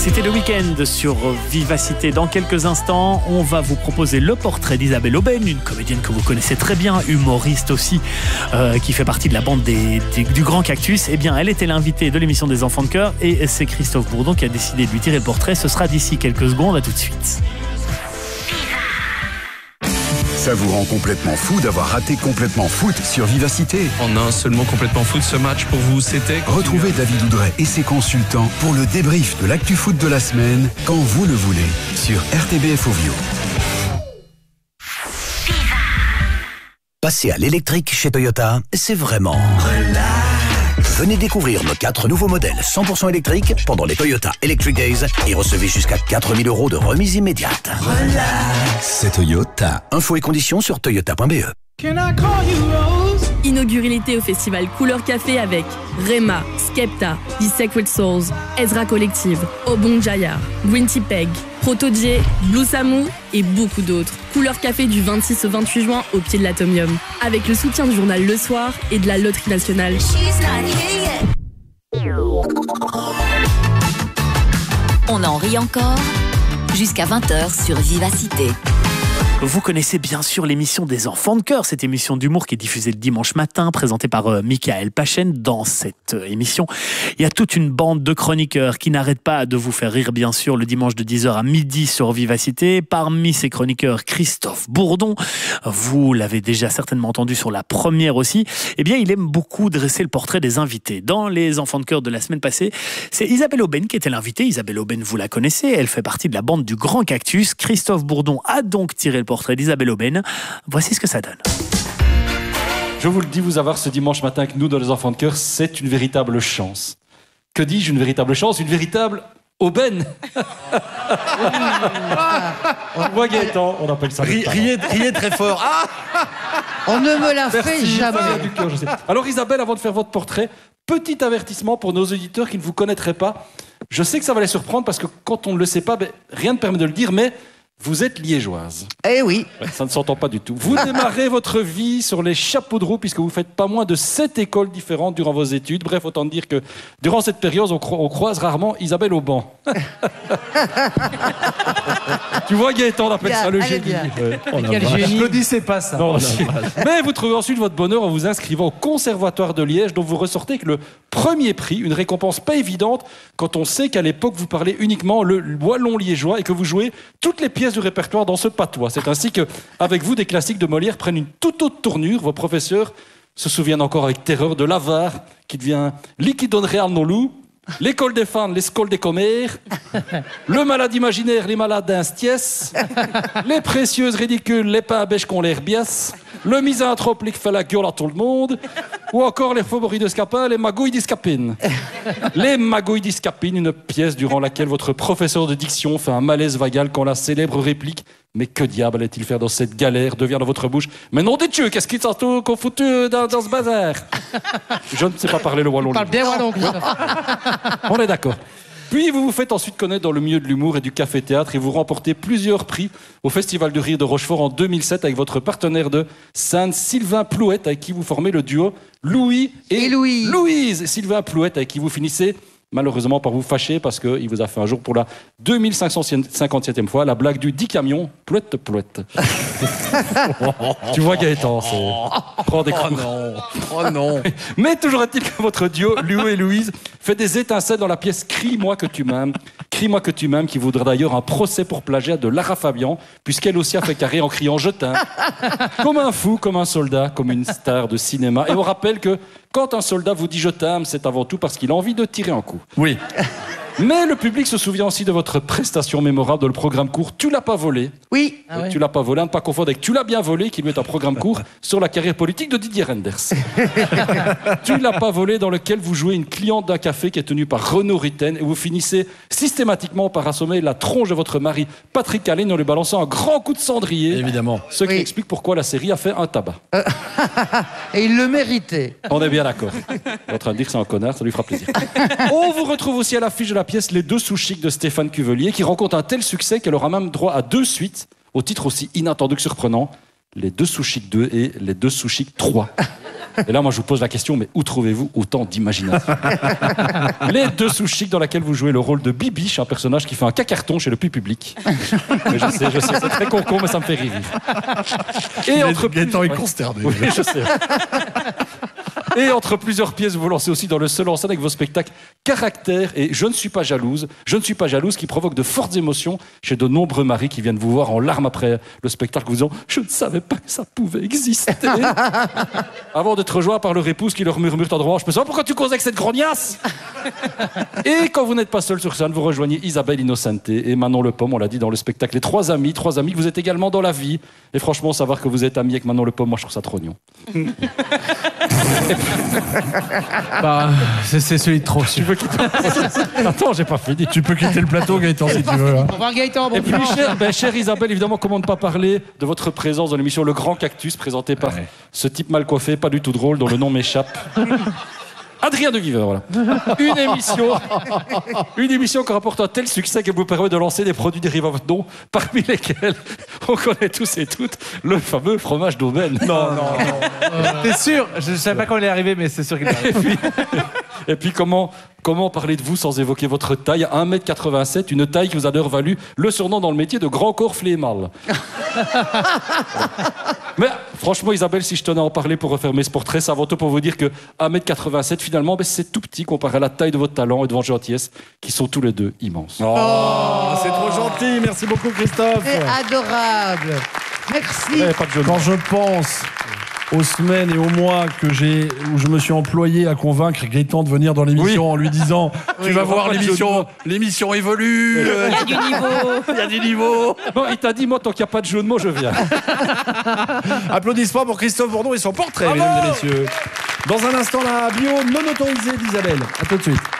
C'était le week-end sur Vivacité. Dans quelques instants, on va vous proposer le portrait d'Isabelle Aubène, une comédienne que vous connaissez très bien, humoriste aussi, qui fait partie de la bande du Grand Cactus. Eh bien, elle était l'invitée de l'émission des Enfants de Cœur et c'est Christophe Bourdon qui a décidé de lui tirer le portrait. Ce sera d'ici quelques secondes. À tout de suite. Ça vous rend complètement fou d'avoir raté Complètement Foot sur Vivacité. En un seul mot, Complètement Foot, ce match pour vous, c'était... Retrouvez David Oudret et ses consultants pour le débrief de l'actu foot de la semaine, quand vous le voulez, sur RTBF Ovio. Passer à l'électrique chez Toyota, c'est vraiment relax. Venez découvrir nos 4 nouveaux modèles 100% électriques pendant les Toyota Electric Days et recevez jusqu'à 4 000 € de remise immédiate. Relax. C'est Toyota. Infos et conditions sur toyota.be. Inaugurez l'été au festival Couleur Café avec Rema, Skepta, The Sacred Souls, Ezra Collective, Obon Jaya, Gwinty Peg, Proto-J, Blue Samu et beaucoup d'autres. Couleur Café du 26 au 28 juin au pied de l'Atomium. Avec le soutien du journal Le Soir et de la Loterie Nationale. On en rit encore jusqu'à 20h sur Vivacité. Vous connaissez bien sûr l'émission des Enfants de Cœur, cette émission d'humour qui est diffusée le dimanche matin, présentée par Michael Pachen. Dans cette émission, il y a toute une bande de chroniqueurs qui n'arrêtent pas de vous faire rire, bien sûr, le dimanche de 10h à midi sur Vivacité. Parmi ces chroniqueurs, Christophe Bourdon, vous l'avez déjà certainement entendu sur la première aussi, eh bien, il aime beaucoup dresser le portrait des invités. Dans les Enfants de Cœur de la semaine passée, c'est Isabelle Aubène qui était l'invitée. Isabelle Aubène, vous la connaissez, elle fait partie de la bande du Grand Cactus. Christophe Bourdon a donc tiré le portrait d'Isabelle Aubène. Voici ce que ça donne. Je vous le dis, vous avoir ce dimanche matin avec nous dans les Enfants de Cœur, c'est une véritable chance. Que dis-je, une véritable chance? Une véritable aubaine. Moi, Gaëtan, on appelle ça. Riez très fort. On ne me la fait Merci, jamais. ça vient du cœur, je sais. Alors Isabelle, avant de faire votre portrait, petit avertissement pour nos auditeurs qui ne vous connaîtraient pas. Je sais que ça va les surprendre parce que quand on ne le sait pas, rien ne permet de le dire, mais vous êtes liégeoise. Eh oui. Ça ne s'entend pas du tout. Vous démarrez votre vie sur les chapeaux de roue puisque vous faites pas moins de 7 écoles différentes durant vos études. Bref, autant dire que durant cette période, on croise rarement Isabelle au banc. Tu vois, Gaëtan, on appelle ça le génie. N'applaudissez pas ça. Non, mais vous trouvez ensuite votre bonheur en vous inscrivant au Conservatoire de Liège, dont vous ressortez avec le premier prix, une récompense pas évidente quand on sait qu'à l'époque vous parlez uniquement le wallon liégeois et que vous jouez toutes les pièces du répertoire dans ce patois. C'est ainsi que, avec vous, des classiques de Molière prennent une toute autre tournure. Vos professeurs se souviennent encore avec terreur de l'avare qui devient liquidone real non loup, l'école des fans, l'école des commères, le malade imaginaire, les malades d'instiès, les précieuses ridicules, les pains à bêche qu'on l'air bias, le misanthrope qui fait la gueule à tout le monde, ou encore les favoris de Scapin, les magouilles d'Iscapine. Les magouilles d'Iscapine, une pièce durant laquelle votre professeur de diction fait un malaise vagal quand la célèbre réplique « Mais que diable allait-il faire dans cette galère ?» devient dans votre bouche « Mais non des dieux, qu'est-ce qu'il s'en qu'on foutu dans ce bazar ?» Je ne sais pas parler le wallon. Parle bien wallon. On est d'accord. Puis vous vous faites ensuite connaître dans le milieu de l'humour et du café-théâtre et vous remportez plusieurs prix au Festival du Rire de Rochefort en 2007 avec votre partenaire de scène Sylvain Plouette avec qui vous formez le duo Louis et Louise. Sylvain Plouette avec qui vous finissez malheureusement par vous fâcher parce qu'il vous a fait un jour pour la 2557e fois la blague du 10 camions Plouette Plouette. Tu vois Gaëtan, prends des coups. Oh non. Mais toujours est-il que votre duo, Louis et Louise, fait des étincelles dans la pièce Crie-moi que tu m'aimes. Crie-moi que tu m'aimes, qui voudra d'ailleurs un procès pour plagiat de Lara Fabian, puisqu'elle aussi a fait carré en criant je t'aime. Comme un fou, comme un soldat, comme une star de cinéma. Et on rappelle que quand un soldat vous dit je t'aime, c'est avant tout parce qu'il a envie de tirer un coup. Oui. Mais le public se souvient aussi de votre prestation mémorable dans le programme court Tu l'as pas volé. Oui. Tu l'as pas volé, à ne pas confondre avec Tu l'as bien volé, qui lui est un programme court sur la carrière politique de Didier Renders. Tu l'as pas volé, dans lequel vous jouez une cliente d'un café qui est tenue par Renaud Ritten et vous finissez systématiquement par assommer la tronche de votre mari Patrick Allen en lui balançant un grand coup de cendrier. Évidemment. Ce qui explique pourquoi la série a fait un tabac. Et il le méritait. On est bien d'accord. On est en train de dire que c'est un connard, ça lui fera plaisir. On vous retrouve aussi à l'affiche de la pièce Les Deux sous chics de Stéphane Cuvelier, qui rencontre un tel succès qu'elle aura même droit à 2 suites, au titre aussi inattendu que surprenant, Les Deux sous chics 2 et Les Deux sous chics 3. Et là, moi, je vous pose la question, mais où trouvez-vous autant d'imagination? Les deux sous chics dans laquelle vous jouez le rôle de Bibiche, un personnage qui fait un cacarton chez le public. Mais je sais, c'est très con, mais ça me fait rire. Et entre Gaëtan est consterné. Oui, je sais. Et entre plusieurs pièces, vous vous lancez aussi dans le seul en scène avec vos spectacles Caractère et Je ne suis pas jalouse. Je ne suis pas jalouse qui provoque de fortes émotions chez de nombreux maris qui viennent vous voir en larmes après le spectacle, vous disant « Je ne savais pas que ça pouvait exister !» Avant d'être rejoint par leur épouse qui leur murmure tendrement « Je me souviens pourquoi tu causais avec cette grognasse ?» Et quand vous n'êtes pas seul sur scène, vous rejoignez Isabelle Innocente et Manon Le Pomme, on l'a dit dans le spectacle Les Trois Amis que vous êtes également dans la vie. Et franchement, savoir que vous êtes amis avec Manon Le Pomme, moi je trouve ça trop mignon. Bah, c'est celui de trop. Tu veux quitter... Attends, j'ai pas fini. Tu peux quitter le plateau, Gaëtan, si tu veux. Hein. Au revoir, Gaëtan. Bon Et puis, chère Isabelle, évidemment, comment ne pas parler de votre présence dans l'émission Le Grand Cactus, présentée par ce type mal coiffé, pas du tout drôle, dont le nom m'échappe. Adrien de Giver, voilà. Une émission qui rapporte un tel succès qu'elle vous permet de lancer des produits dérivés à votre nom, parmi lesquels on connaît tous et toutes le fameux fromage d'Aubaine. Non. T'es sûr? Je ne savais pas quand il est arrivé, mais c'est sûr qu'il est arrivé. Et puis comment parler de vous sans évoquer votre taille? 1m87, une taille qui vous a d'ailleurs valu le surnom dans le métier de grand corps flémal. Mais franchement, Isabelle, si je tenais à en parler pour refermer ce portrait, c'est avant tout pour vous dire que 1m87, finalement, c'est tout petit comparé à la taille de votre talent et de votre gentillesse, qui sont tous les deux immenses. Oh, c'est trop gentil. Merci beaucoup, Christophe. C'est adorable. Merci. Quand je pense aux semaines et aux mois où je me suis employé à convaincre Gaëtan de venir dans l'émission en lui disant tu vas voir, l'émission évolue. Il y a du niveau. Il y a du niveau. Bon, il t'a dit, moi, tant qu'il n'y a pas de jeu de mots, je viens. Applaudissements pour Christophe Bourdon et son portrait, mesdames et messieurs. Dans un instant, la bio non autorisée d'Isabelle. À tout de suite.